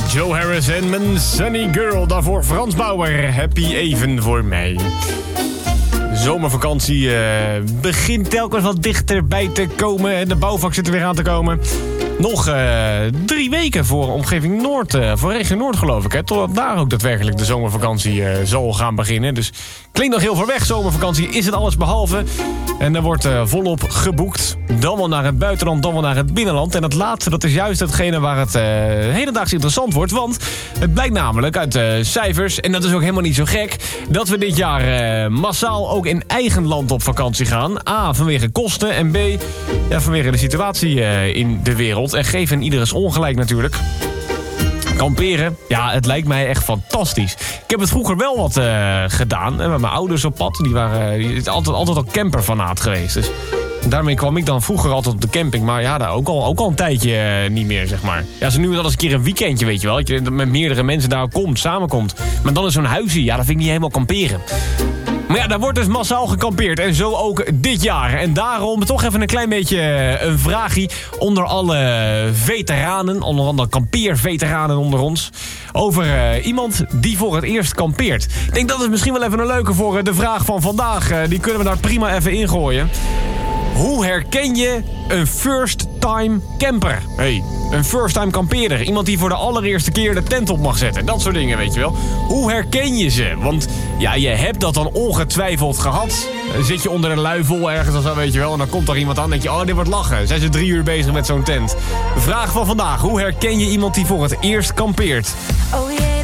Joe Harris en mijn Sunny Girl. Daarvoor Frans Bauer. Happy even voor mij. De zomervakantie begint telkens wat dichterbij te komen. En de bouwvak zit er weer aan te komen. Nog 3 weken voor omgeving Noord, voor regio Noord geloof ik. Hè, totdat daar ook daadwerkelijk de zomervakantie zal gaan beginnen. Dus klinkt nog heel ver weg, zomervakantie is het alles behalve. En er wordt volop geboekt. Dan wel naar het buitenland, dan wel naar het binnenland. En dat laatste, dat is juist hetgene waar het hedendaags interessant wordt. Want het blijkt namelijk uit cijfers, en dat is ook helemaal niet zo gek, dat we dit jaar massaal ook in eigen land op vakantie gaan. A, vanwege kosten en B, ja, vanwege de situatie in de wereld. En geven iedereen ongelijk natuurlijk. Kamperen, ja, het lijkt mij echt fantastisch. Ik heb het vroeger wel wat gedaan. Met mijn ouders op pad. Die waren altijd al camperfanaat geweest. Dus daarmee kwam ik dan vroeger altijd op de camping. Maar ja, daar ook al een tijdje niet meer, zeg maar. Ja, zo nu en dan eens een keer een weekendje, weet je wel. Dat je met meerdere mensen daar samenkomt. Maar dan is zo'n huisje, ja, dat vind ik niet helemaal kamperen. Maar ja, daar wordt dus massaal gekampeerd. En zo ook dit jaar. En daarom toch even een klein beetje een vraagje onder alle veteranen. Onder andere kampeerveteranen onder ons. Over iemand die voor het eerst kampeert. Ik denk dat is misschien wel even een leuke voor de vraag van vandaag. Die kunnen we daar prima even ingooien. Hoe herken je een first-time camper? Hey, een first-time kampeerder. Iemand die voor de allereerste keer de tent op mag zetten. Dat soort dingen, weet je wel. Hoe herken je ze? Want ja, je hebt dat dan ongetwijfeld gehad. Dan zit je onder een luifel ergens of zo, weet je wel. En dan komt er iemand aan en denk je, oh, dit wordt lachen. Zijn ze 3 uur bezig met zo'n tent. De vraag van vandaag. Hoe herken je iemand die voor het eerst kampeert? Oh yeah.